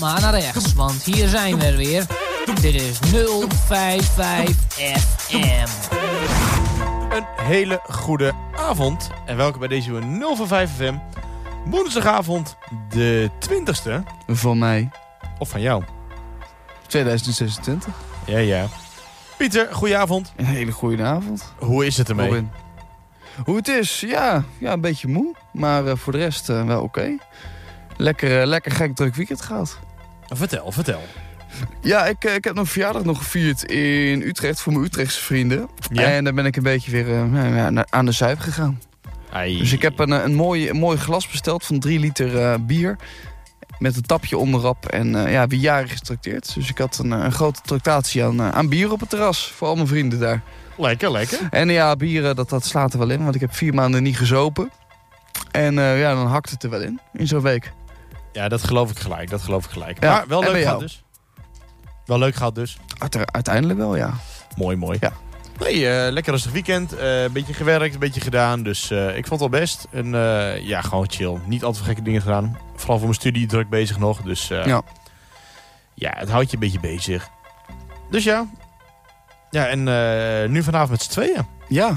maar naar rechts, want hier zijn we er weer. Dit is 055 FM. Een hele goede avond en welkom bij deze 055 FM. Woensdagavond de 20ste. Van mij. Of van jou. 2026. Ja. Pieter, goedenavond. Een hele goede avond. Hoe is het ermee? Robin. Hoe het is? Ja, een beetje moe. Maar voor de rest wel oké. Lekker gek druk weekend gehad. Vertel. Ja, ik heb nog verjaardag gevierd in Utrecht voor mijn Utrechtse vrienden. Ja? En daar ben ik een beetje weer aan de zuip gegaan. Ai. Dus ik heb een mooi glas besteld van 3 liter bier. Met een tapje onderop. En wie jarig is getrakteerd. Dus ik had een grote tractatie aan bier op het terras. Voor al mijn vrienden daar. Lekker. En ja, bieren dat slaat er wel in. Want ik heb 4 maanden niet gezopen. En dan hakt het er wel in zo'n week. Ja, dat geloof ik gelijk. Ja, Maar wel en bij leuk jou? gehad dus. Wel leuk gehad dus. Uiteindelijk wel, ja. Mooi. Ja. Nee, lekker rustig weekend. Een beetje gewerkt, een beetje gedaan. Dus ik vond het wel best. En gewoon chill. Niet al te veel gekke dingen gedaan. Vooral voor mijn studie druk bezig nog. Dus ja, het houdt je een beetje bezig. Dus ja. Ja, en nu vanavond met z'n tweeën. Ja.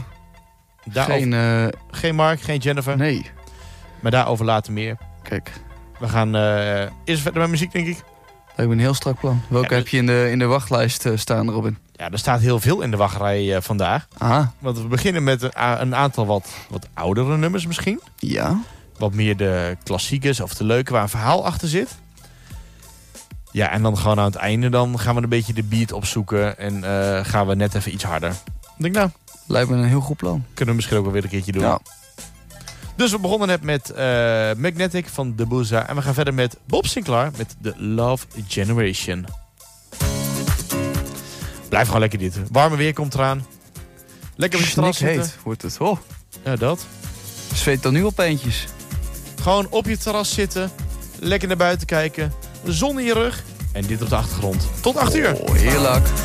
Geen Mark, geen Jennifer. Nee. Maar daarover later meer. Kijk. We gaan eerst verder met muziek, denk ik. Dat is een heel strak plan. Welke heb je in de wachtlijst staan, Robin? Ja, er staat heel veel in de wachtrij vandaag. Aha. Want we beginnen met een aantal wat oudere nummers misschien. Ja. Wat meer de klassiekers of de leuke waar een verhaal achter zit. Ja, en dan gewoon aan het einde dan gaan we een beetje de beat opzoeken. En gaan we net even iets harder. Ik denk Lijkt me een heel goed plan. kunnen we misschien ook wel weer een keertje doen. Ja. Dus we begonnen net met Magnetic van De Booza. En we gaan verder met Bob Sinclair met The Love Generation. Blijf gewoon lekker dit. Warme weer komt eraan. Lekker op je terras zitten. heet wordt het. Oh, Ja, dat. zweet dan nu op eentjes. Gewoon op je terras zitten. Lekker naar buiten kijken. De zon in je rug. En dit op de achtergrond. Tot 8 uur. Oh, heerlijk.